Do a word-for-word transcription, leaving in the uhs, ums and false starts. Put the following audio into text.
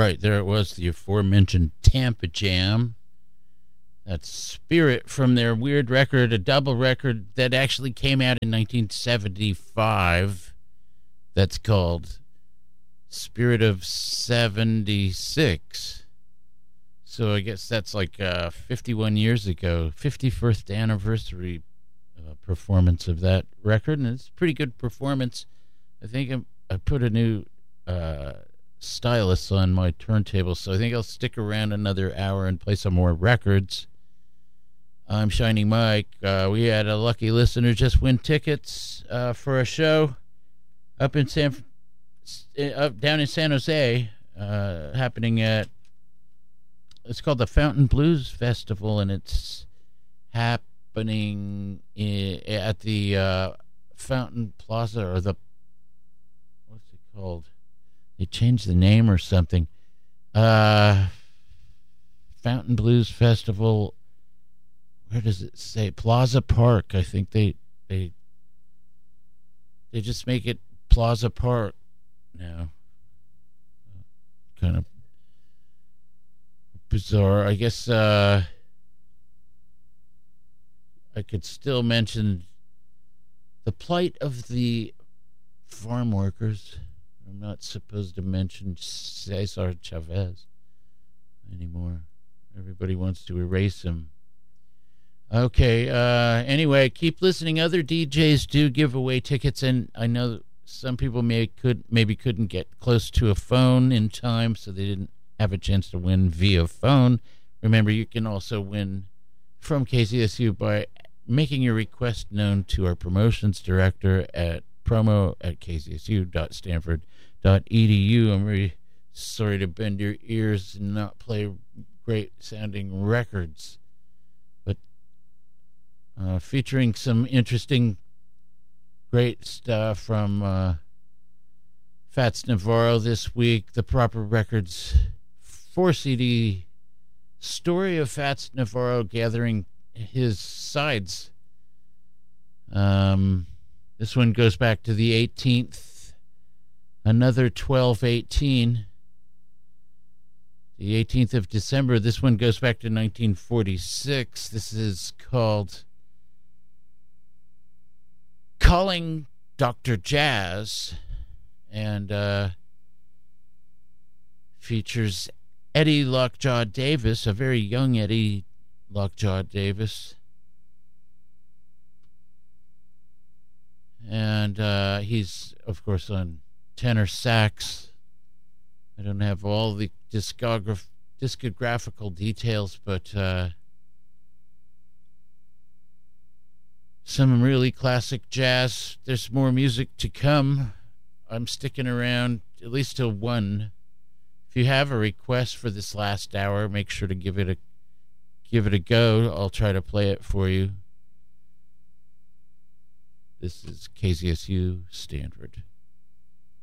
right, there it was, the aforementioned Tampa Jam. That's Spirit from their weird record, a double record that actually came out in nineteen seventy-five. That's called Spirit of seventy-six. So I guess that's like uh, fifty-one years ago, fifty-first anniversary uh, performance of that record, and it's a pretty good performance. I think I'm, I put a new uh, stylus on my turntable, so I think I'll stick around another hour and play some more records. I'm Shining Mike. Uh, we had a lucky listener just win tickets uh, for a show up in San, up down in San Jose, uh, happening at. It's called the Fountain Blues Festival, and it's happening in, at the uh, Fountain Plaza, or the what's it called? They changed the name or something. Uh, Fountain Blues Festival. Where does it say? Plaza Park. I think they they they just make it Plaza Park now. Kind of bizarre. I guess uh, I could still mention the plight of the farm workers. I'm not supposed to mention Cesar Chavez anymore. Everybody wants to erase him. Okay, uh, anyway, keep listening. Other D Js do give away tickets, and I know some people may could maybe couldn't get close to a phone in time, so they didn't have a chance to win via phone. Remember, you can also win from K Z S U by making your request known to our promotions director at promo at k z s u dot stanford dot e d u. I'm really sorry to bend your ears and not play great sounding records, but uh, featuring some interesting, great stuff from uh, Fats Navarro this week. The Proper Records four C D story of Fats Navarro gathering his sides. Um, this one goes back to the eighteenth. Another twelve eighteen. The eighteenth of December. This one goes back to nineteen forty-six. This is called Calling Doctor Jazz, and uh, features Eddie Lockjaw Davis, a very young Eddie Lockjaw Davis. And uh, he's, of course, on tenor sax. I don't have all the discograph- discographical details, but uh, some really classic jazz. There's more music to come. I'm sticking around at least till one. If you have a request for this last hour, make sure to give it a give it a go. I'll try to play it for you. This is K Z S U Stanford.